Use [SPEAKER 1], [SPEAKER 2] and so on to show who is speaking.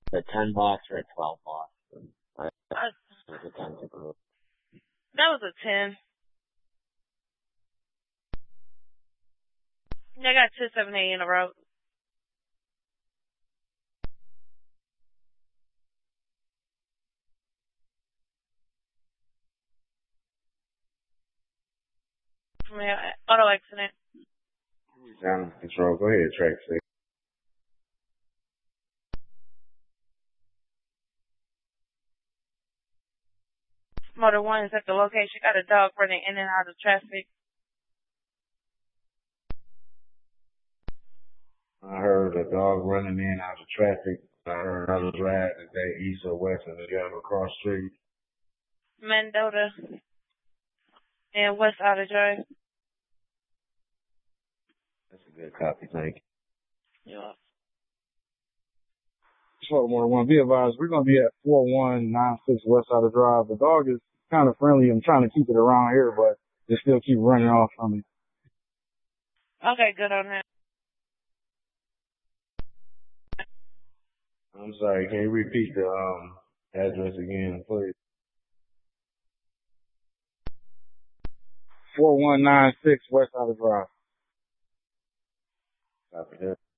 [SPEAKER 1] The 10 box or a 12 box?
[SPEAKER 2] That
[SPEAKER 1] It's a 10 typical.
[SPEAKER 2] was a 10. I got 278 in a row. From the auto accident.
[SPEAKER 3] Down control. Go ahead, track 6.
[SPEAKER 2] Motor 1 is at the location. Got a dog running in and out of traffic.
[SPEAKER 3] I heard a dog running in out of traffic. I heard another drive today, east or west of the Yellow Cross Street.
[SPEAKER 2] Mendota and West Outer Drive.
[SPEAKER 3] That's a good copy, thank you.
[SPEAKER 2] Yeah.
[SPEAKER 4] Baltimore 1, be advised, we're going to be at 4196 West Outer Drive. The dog is kind of friendly. I'm trying to keep it around here, but they still keep running off from me.
[SPEAKER 2] Okay, good on that.
[SPEAKER 3] I'm sorry, can you repeat the address again, please?
[SPEAKER 4] 4196 West Outer Drive.
[SPEAKER 3] Copy that.